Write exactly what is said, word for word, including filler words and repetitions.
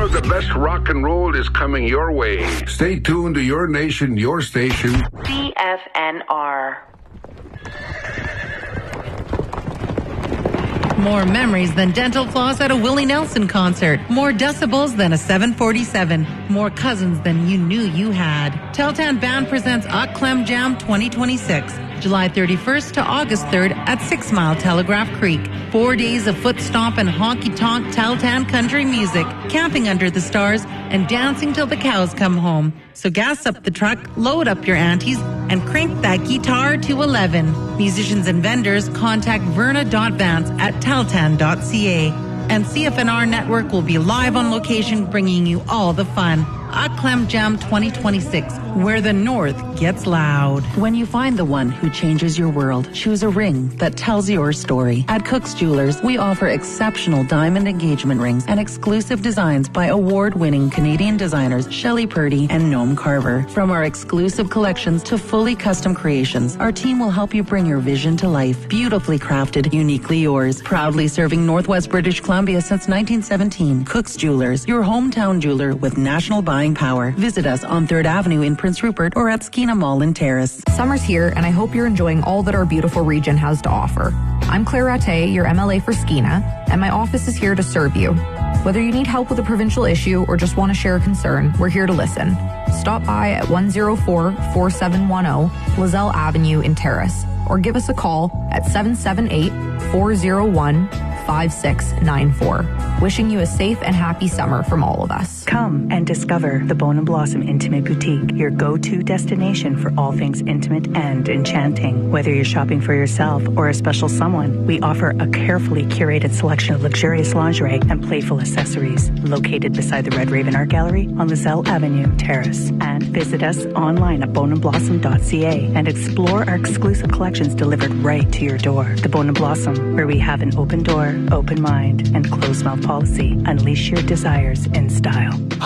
More of the best rock and roll is coming your way. Stay tuned to your nation, your station. C F N R. More memories than dental floss at a Willie Nelson concert. More decibels than a seven forty-seven. More cousins than you knew you had. Teltan Band presents Au Clem Jam twenty twenty-six. July thirty-first to August third at Six Mile Telegraph Creek. Four days of foot stomp and honky-tonk Teltan country music, camping under the stars, and dancing till the cows come home. So gas up the truck, load up your aunties, and crank that guitar to eleven. Musicians and vendors contact verna dot vance at teltan dot c a. And C F N R Network will be live on location bringing you all the fun. Au Clem Jam twenty twenty-six, where the North gets loud. When you find the one who changes your world, choose a ring that tells your story. At Cook's Jewelers, we offer exceptional diamond engagement rings and exclusive designs by award-winning Canadian designers Shelley Purdy and Noam Carver. From our exclusive collections to fully custom creations, our team will help you bring your vision to life. Beautifully crafted, uniquely yours. Proudly serving Northwest British Columbia since nineteen seventeen. Cook's Jewelers, your hometown jeweler with national buying power. Visit us on third Avenue in Prince Rupert or at Skeena Mall in Terrace. Summer's here, and I hope you're enjoying all that our beautiful region has to offer. I'm Claire Rattay, your M L A for Skeena, and my office is here to serve you. Whether you need help with a provincial issue or just want to share a concern, we're here to listen. Stop by at one oh four, four seven one oh Lozelle Avenue in Terrace, or give us a call at seven seven eight, four oh one, five six nine four. Wishing you a safe and happy summer from all of us. Come and discover the Bone and Blossom Intimate Boutique, your go-to destination for all things intimate and enchanting. Whether you're shopping for yourself or a special someone, we offer a carefully curated selection of luxurious lingerie and playful accessories. Located beside the Red Raven Art Gallery on Lozelle Avenue, Terrace. And visit us online at bone and blossom dot c a and explore our exclusive collections delivered right to your door. The Bone and Blossom, where we have an open door, open mind, and closed mouth policy. Unleash your desires in style.